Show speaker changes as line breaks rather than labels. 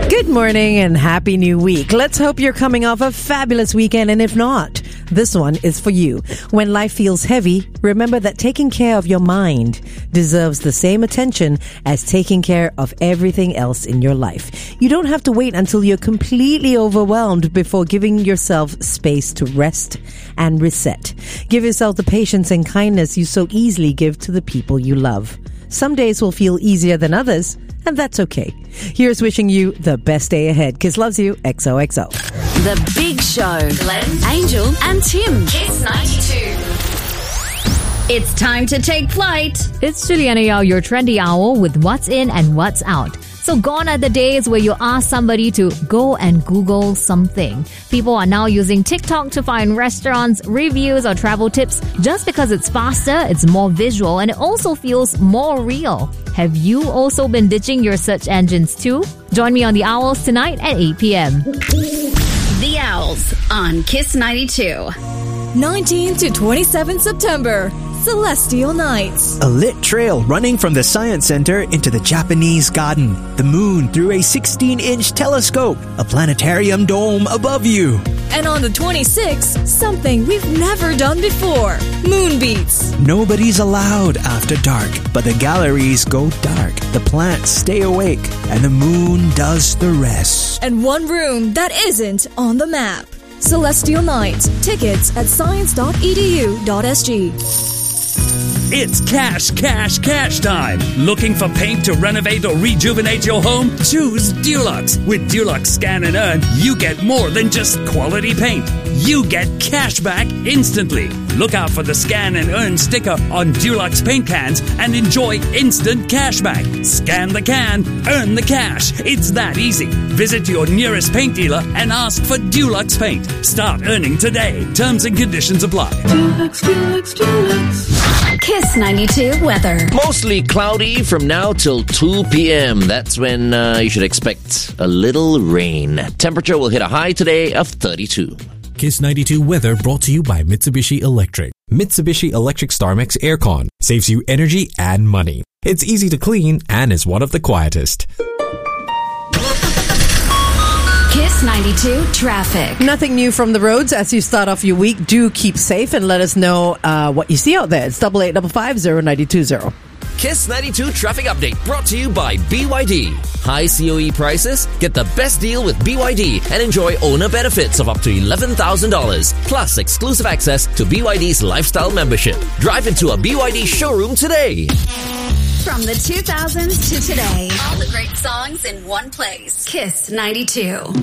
Good morning and happy new week. Let's hope you're coming off a fabulous weekend, and if not, this one is for you. When life feels heavy, remember that taking care of your mind deserves the same attention as taking care of everything else in your life. You don't have to wait until you're completely overwhelmed before giving yourself space to rest and reset. Give yourself the patience and kindness you so easily give to the people you love. Some days will feel easier than others, and that's okay. Here's wishing you the best day ahead. Kiss loves you. XOXO.
The Big Show. Glenn, Angel, and Tim. Kiss 92. It's time to take flight.
It's Juliana Yao, your trendy owl, with what's in and what's out. So gone are the days where you ask somebody to go and Google something. People are now using TikTok to find restaurants, reviews, or travel tips just because it's faster, it's more visual, and it also feels more real. Have you also been ditching your search engines too? Join me on The Owls tonight at 8 p.m.
The Owls on Kiss 92.
19 to 27 September, Celestial Nights.
A lit trail running from the Science Center into the Japanese garden, the moon through a 16-inch telescope, a planetarium dome above you.
And on the 26th, something we've never done before, Moonbeats.
Nobody's allowed after dark, but the galleries go dark, the plants stay awake, and the moon does the rest.
And one room that isn't on the map. Celestial Nights. Tickets at science.edu.sg.
It's cash time. Looking for paint to renovate or rejuvenate your home? Choose Dulux. With Dulux Scan and Earn, you get more than just quality paint. You get cash back instantly. Look out for the Scan and Earn sticker on Dulux paint cans and enjoy instant cash back. Scan the can, earn the cash. It's that easy. Visit your nearest paint dealer and ask for Dulux paint. Start earning today. Terms and conditions apply.
Dulux. Kiss 92 weather.
Mostly cloudy from now till 2 p.m. That's when you should expect a little rain. Temperature will hit a high today of 32.
Kiss 92 weather brought to you by Mitsubishi Electric. Mitsubishi Electric StarMax Aircon saves you energy and money. It's easy to clean and is one of the quietest.
Kiss 92 traffic.
Nothing new from the roads as you start off your week. Do keep safe and let us know what you see out there. It's 8855-0920.
Kiss 92 traffic update brought to you by BYD. High COE prices? Get the best deal with BYD and enjoy owner benefits of up to $11,000. Plus exclusive access to BYD's lifestyle membership. Drive into a BYD showroom today.
From the 2000s to today, all the great songs in one place. Kiss 92.